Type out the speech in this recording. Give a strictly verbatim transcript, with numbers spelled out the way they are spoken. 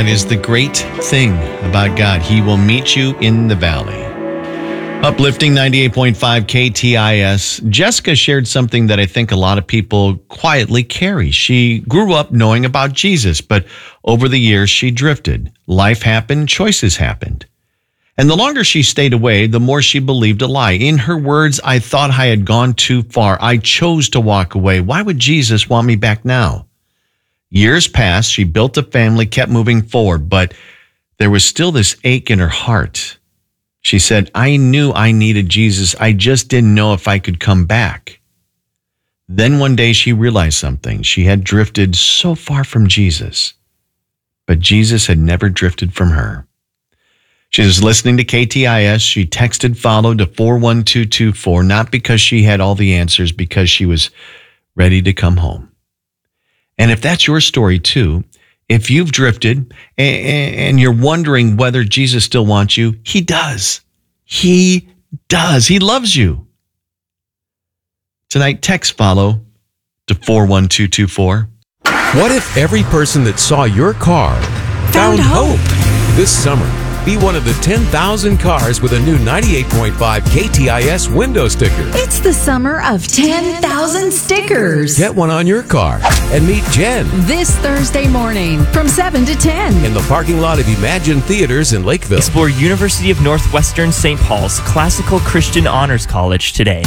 That is the great thing about God. He will meet you in the valley. Uplifting ninety-eight point five K T I S. Jessica shared something that I think a lot of people quietly carry. She grew up knowing about Jesus, but over the years she drifted. Life happened, choices happened. And the longer she stayed away, the more she believed a lie. In her words, I thought I had gone too far. I chose to walk away. Why would Jesus want me back now? Years passed. She built a family, kept moving forward, but there was still this ache in her heart. She said, I knew I needed Jesus. I just didn't know if I could come back. Then one day she realized something. She had drifted so far from Jesus, but Jesus had never drifted from her. She was listening to K T I S. She texted follow to four one two two four, not because she had all the answers, because she was ready to come home. And if that's your story too, if you've drifted and you're wondering whether Jesus still wants you, he does. He does. He loves you. Tonight, text follow to four one two two four. What if every person that saw your car found, Found hope. hope? This summer, be one of the ten thousand cars with a new ninety-eight point five K T I S window sticker. It's the summer of ten thousand stickers. Get one on your car and meet Jen This Thursday morning from seven to ten. in the parking lot of Imagine Theaters in Lakeville. Explore University of Northwestern Saint Paul's Classical Christian Honors College today.